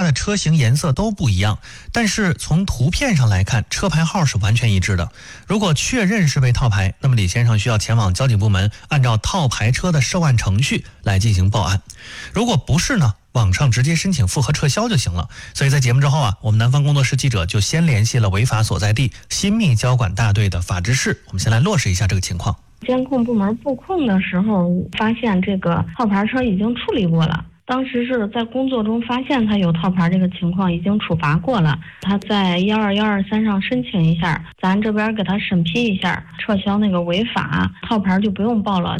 的车型颜色都不一样，但是从图片上来看，车牌号是完全一致的。如果确认是被套牌，那么李先生需要前往交警部门，按照套牌车的受案程序来进行报案。如果不是呢，网上直接申请复核撤销就行了。所以在节目之后我们南方工作室记者就先联系了违法所在地新密交管大队的法制室，我们先来落实一下这个情况。 监控部门布控的时候发现这个套牌车已经处理过了，当时是在工作中发现他有套牌这个情况，已经处罚过了，他在12123上申请一下，咱这边给他审批一下，撤销那个违法，套牌就不用报了。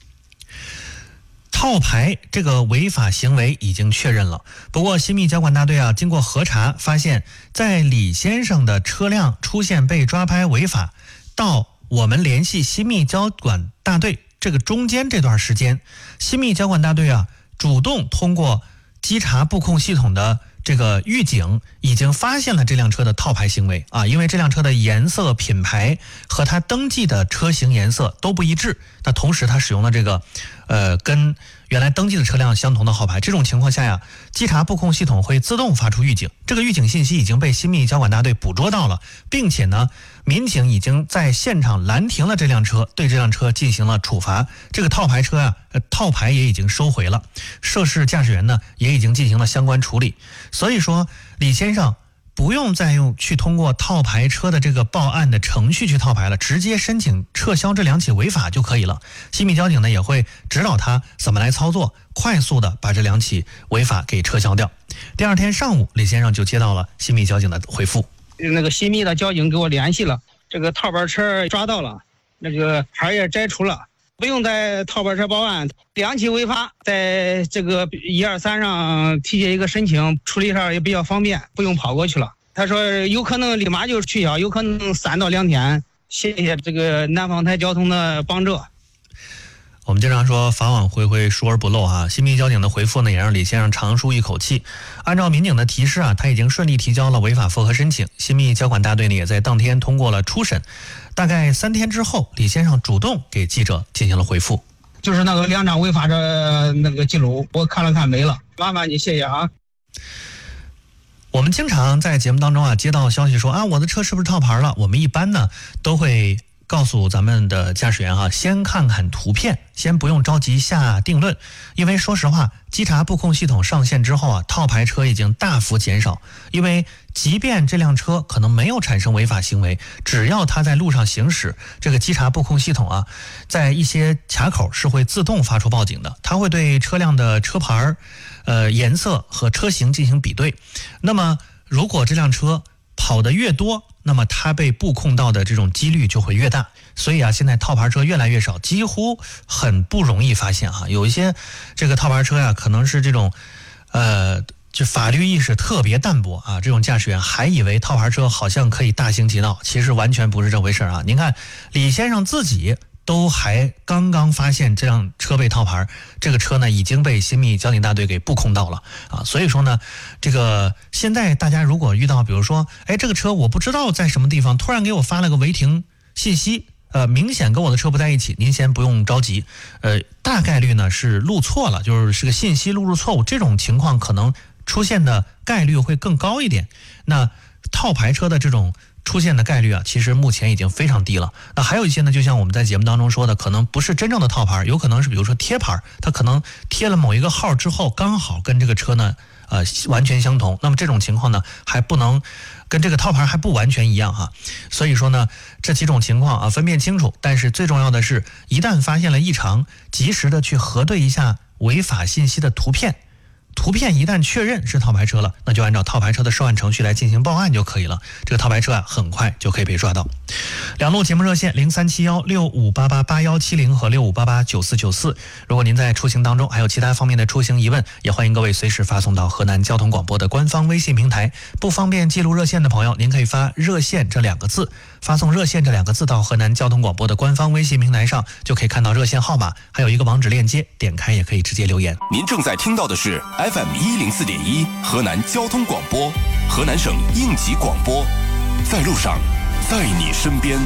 套牌这个违法行为已经确认了，不过新密交管大队经过核查发现，在李先生的车辆出现被抓拍违法到我们联系新密交管大队这个中间这段时间，新密交管大队主动通过稽查布控系统的这个预警，已经发现了这辆车的套牌行为因为这辆车的颜色品牌和它登记的车型颜色都不一致，那同时它使用了这个跟原来登记的车辆相同的号牌，这种情况下稽查布控系统会自动发出预警，这个预警信息已经被新密交管大队捕捉到了，并且呢民警已经在现场拦停了这辆车，对这辆车进行了处罚，这个套牌车套牌也已经收回了，涉事驾驶员呢也已经进行了相关处理。所以说李先生不用再去通过套牌车的这个报案的程序去套牌了，直接申请撤销这两起违法就可以了。新密交警呢也会指导他怎么来操作，快速的把这两起违法给撤销掉。第二天上午，李先生就接到了新密交警的回复， 那个新密的交警给我联系了，这个套牌车抓到了，那个牌也摘除了，不用在套牌车报案，两起违法在这个123上提起一个申请，处理上也比较方便，不用跑过去了。他说有可能立马就取消，有可能3到2天。谢谢这个南方台交通的帮助。 我们经常说法网恢恢，疏而不漏新密交警的回复呢，也让李先生长舒一口气。按照民警的提示他已经顺利提交了违法复核申请。新密交管大队呢，也在当天通过了初审。大概3天之后，李先生主动给记者进行了回复。 就是那个2张违法的那个记录，我看了看没了，麻烦你谢谢我们经常在节目当中接到消息说我的车是不是套牌了？我们一般呢都会告诉咱们的驾驶员先看看图片，先不用着急下定论。因为说实话，稽查布控系统上线之后套牌车已经大幅减少。因为即便这辆车可能没有产生违法行为，只要它在路上行驶，这个稽查布控系统在一些卡口是会自动发出报警的，它会对车辆的车牌颜色和车型进行比对。那么如果这辆车跑得越多，那么它被布控到的这种几率就会越大。所以现在套牌车越来越少，几乎很不容易发现有一些这个套牌车可能是这种就法律意识特别淡薄这种驾驶员还以为套牌车好像可以大行其道，其实完全不是这回事您看李先生自己都还刚刚发现这辆车被套牌，这个车呢已经被新密交警大队给布控到了所以说呢，这个现在大家如果遇到比如说这个车我不知道在什么地方突然给我发了个违停信息，明显跟我的车不在一起，您先不用着急，大概率呢是录错了，就是个信息录入错误，这种情况可能出现的概率会更高一点。那套牌车的这种出现的概率其实目前已经非常低了。那还有一些呢，就像我们在节目当中说的，可能不是真正的套牌，有可能是比如说贴牌，它可能贴了某一个号之后，刚好跟这个车呢完全相同，那么这种情况呢还不能跟这个套牌还不完全一样所以说呢，这几种情况分辨清楚，但是最重要的是一旦发现了异常，及时的去核对一下违法信息的图片，图片一旦确认是套牌车了，那就按照套牌车的受案程序来进行报案就可以了。这个套牌车很快就可以被抓到。两路节目热线037165888170和65889494。如果您在出行当中还有其他方面的出行疑问，也欢迎各位随时发送到河南交通广播的官方微信平台。不方便记录热线的朋友，您可以发热线这2个字，发送热线这2个字到河南交通广播的官方微信平台上，就可以看到热线号码，还有一个网址链接，点开也可以直接留言。 您正在听到的是 FM104.1 河南交通广播，河南省应急广播，在路上，在你身边。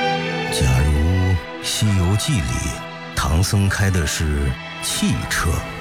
假如《西游记》里唐僧开的是汽车，